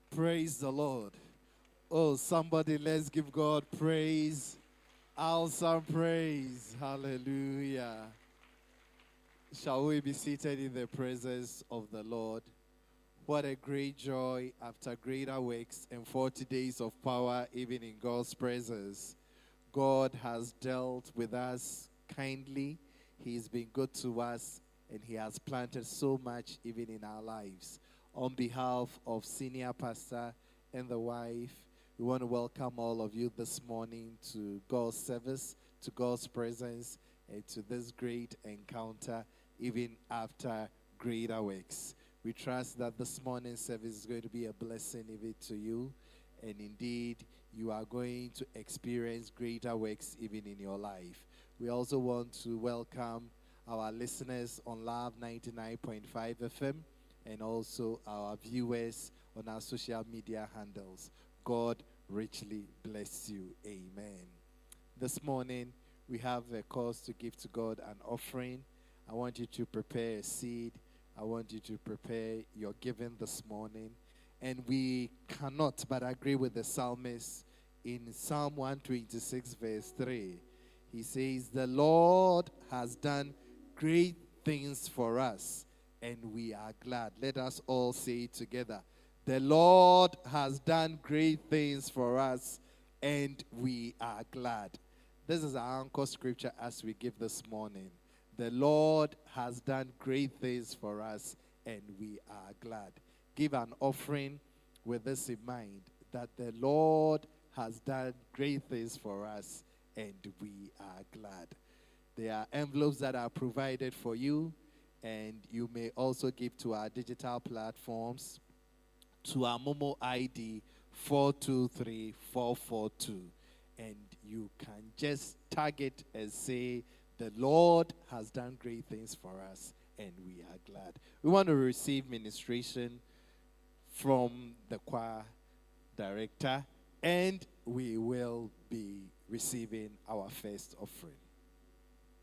Praise the Lord. Oh, somebody, let's give God praise. Awesome praise. Hallelujah. Shall we be seated in the presence of the Lord? What a great joy after greater works and 40 days of power, even in God's presence. God has dealt with us kindly. He's been good to us, and He has planted so much even in our lives. On behalf of Senior Pastor and the wife, we want to welcome all of you this morning to God's service, to God's presence, and to this great encounter, even after greater works. We trust that this morning's service is going to be a blessing even to you, and indeed, you are going to experience greater works even in your life. We also want to welcome our listeners on Love 99.5 FM and also our viewers on our social media handles. God richly bless you. Amen. This morning, we have a cause to give to God an offering. I want you to prepare a seed. I want you to prepare your giving this morning. And we cannot but agree with the psalmist in Psalm 126, verse 3. He says, "The Lord has done great things for us, and we are glad." Let us all say it together. The Lord has done great things for us, and we are glad. This is our anchor scripture as we give this morning. The Lord has done great things for us, and we are glad. Give an offering with this in mind, that the Lord has done great things for us, and we are glad. There are envelopes that are provided for you, and you may also give to our digital platforms, to our Momo ID 423442. And you can just tag it and say, "The Lord has done great things for us, and we are glad." We want to receive ministration from the choir director, and we will be receiving our first offering.